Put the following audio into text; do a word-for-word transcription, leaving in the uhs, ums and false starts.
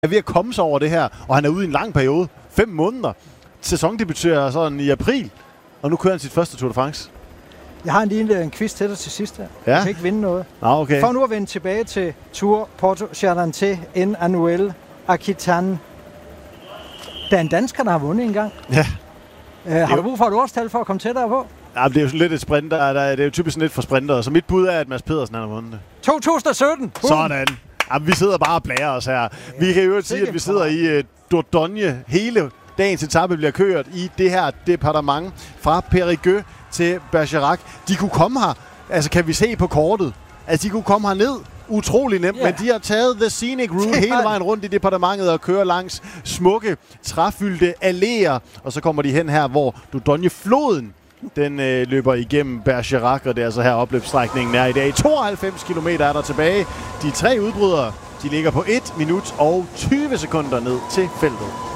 er ved at komme sig over det her, og han er ude i en lang periode. Fem måneder. Sæsondebuterer sådan i april, og nu kører han sit første Tour de France. Jeg har en lille en quiz til dig til sidst her. Ja? Jeg kan ikke vinde noget. Nå, okay. For nu at vende tilbage til Tour Porto Charentais en Anuel Aquitaine. Der er en dansker, der har vundet en gang. Ja. Uh, har du brug for et årstal for at komme tættere på? Ja, det er jo sådan lidt et sprinter. Det er jo typisk sådan lidt for sprinter. Så mit bud er, at Mads Pedersen han har vundet det. to tusind og sytten! Boom. Sådan. Jamen, vi sidder bare og blærer os her. Vi kan jo sige, at vi sidder i uh, Dordogne. Hele dagens etape bliver kørt i det her departement fra Périgueux til Bergerac. De kunne komme her. Altså, kan vi se på kortet? Altså, de kunne komme her ned. Utrolig nemt, yeah. Men de har taget The Scenic Route hele vejen rundt i departementet og kører langs smukke, træfyldte alléer. Og så kommer de hen her, hvor Dordogne-floden den øh, løber igennem Bergerac, og det er altså her opløbsstrækningen er i dag. tooghalvfems kilometer er der tilbage. De tre udbrydere, de ligger på et minut og tyve sekunder ned til feltet.